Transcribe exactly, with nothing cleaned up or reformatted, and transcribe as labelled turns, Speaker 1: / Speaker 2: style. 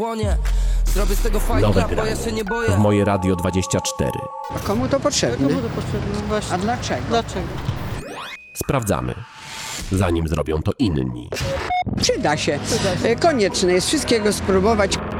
Speaker 1: Zrobię z tego fajka,
Speaker 2: Nowe
Speaker 1: bo ja
Speaker 2: granie
Speaker 1: się nie boję.
Speaker 2: w Moje Radio dwadzieścia cztery.
Speaker 3: A komu to potrzebne?
Speaker 4: Komu to potrzebne? Właśnie.
Speaker 3: A dlaczego?
Speaker 4: Dlaczego?
Speaker 2: Sprawdzamy, zanim zrobią to inni.
Speaker 3: Przyda się. E, Konieczne jest wszystkiego spróbować.